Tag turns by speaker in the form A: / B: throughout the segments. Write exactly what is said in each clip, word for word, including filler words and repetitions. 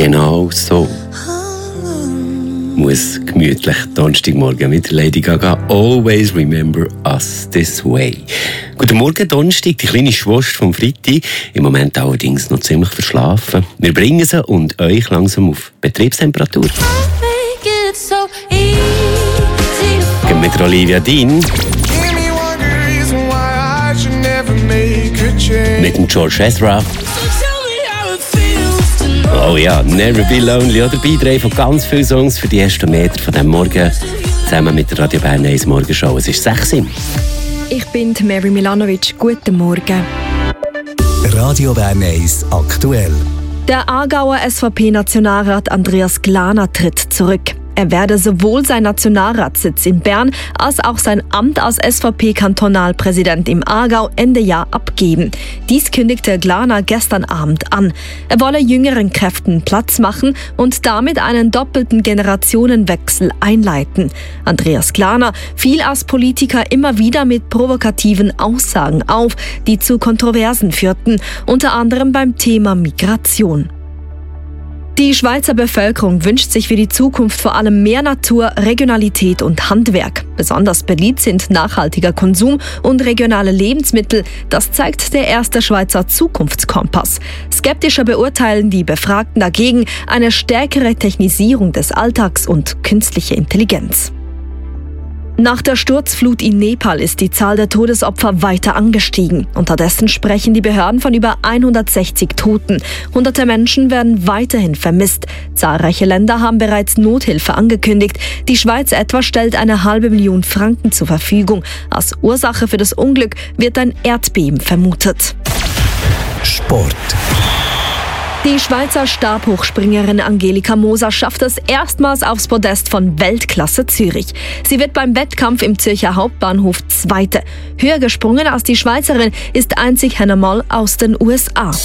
A: Genau so muss gemütlich Donnerstagmorgen mit Lady Gaga «Always remember us this way». Guten Morgen, Donnerstag, die kleine Schwester vom Freitag. Im Moment allerdings noch ziemlich verschlafen. Wir bringen sie und euch langsam auf Betriebstemperatur. Gehen mit Olivia Dean. Mit dem George Ezra. Oh ja, «Never Be Lonely» oder Beiträge von ganz vielen Songs für die ersten Meter von diesem Morgen zusammen mit der Radio Bern eins Morgenshow. Es ist sechs Uhr.
B: Ich bin Mary Milanovic. Guten Morgen.
C: Radio Bern eins aktuell.
B: Der Aargauer S V P-Nationalrat Andreas Glaner tritt zurück. Er werde sowohl seinen Nationalratssitz in Bern als auch sein Amt als S V P-Kantonalpräsident im Aargau Ende Jahr abgeben. Dies kündigte Glaner gestern Abend an. Er wolle jüngeren Kräften Platz machen und damit einen doppelten Generationenwechsel einleiten. Andreas Glaner fiel als Politiker immer wieder mit provokativen Aussagen auf, die zu Kontroversen führten, unter anderem beim Thema Migration. Die Schweizer Bevölkerung wünscht sich für die Zukunft vor allem mehr Natur, Regionalität und Handwerk. Besonders beliebt sind nachhaltiger Konsum und regionale Lebensmittel. Das zeigt der erste Schweizer Zukunftskompass. Skeptischer beurteilen die Befragten dagegen eine stärkere Technisierung des Alltags und künstliche Intelligenz. Nach der Sturzflut in Nepal ist die Zahl der Todesopfer weiter angestiegen. Unterdessen sprechen die Behörden von über hundertsechzig Toten. Hunderte Menschen werden weiterhin vermisst. Zahlreiche Länder haben bereits Nothilfe angekündigt. Die Schweiz etwa stellt eine halbe Million Franken zur Verfügung. Als Ursache für das Unglück wird ein Erdbeben vermutet.
C: Sport.
B: Die Schweizer Stabhochspringerin Angelika Moser schafft es erstmals aufs Podest von Weltklasse Zürich. Sie wird beim Wettkampf im Zürcher Hauptbahnhof Zweite. Höher gesprungen als die Schweizerin ist einzig Hannah Moll aus den U S A.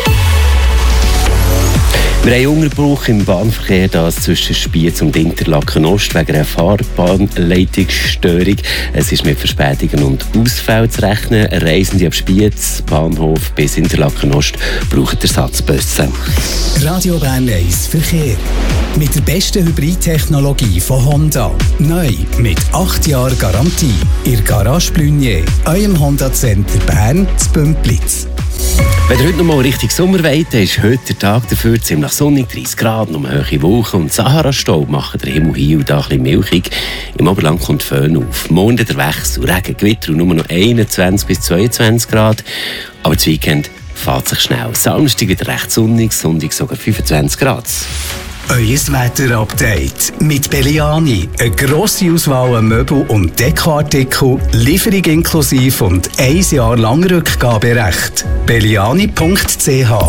A: Wir haben Unterbruch im Bahnverkehr das zwischen Spiez und Interlaken Ost wegen einer Fahrbahnleitungsstörung. Es ist mit Verspätungen und Ausfällen zu rechnen. Reisende ab Spiez, Bahnhof bis Interlaken Ost brauchen Ersatzbusse.
C: Radio Bern eins Verkehr. Mit der besten Hybridtechnologie von Honda. Neu mit acht Jahren Garantie. Ihr Garage Blunier, eurem Honda Center Bern zu Bümplitz.
A: Wenn ihr heute noch mal richtig Sommer wollt, dann ist heute der Tag dafür ziemlich sonnig, dreißig Grad, noch eine hohe Wolken und Sahara-Staub machen den Himmel hier und da ein bisschen milchig. Im Oberland kommt Föhn auf. Morgen der Wechsel, Regen, Gewitter und nur noch einundzwanzig bis zweiundzwanzig Grad. Aber das Weekend fährt sich schnell. Samstag wieder recht sonnig, Sonntag sogar fünfundzwanzig Grad.
C: Euer Wetter-Update mit Belliani. Eine grosse Auswahl an Möbel- und Dekoartikel, Lieferung inklusive und ein Jahr lang Rückgaberecht. belliani punkt c h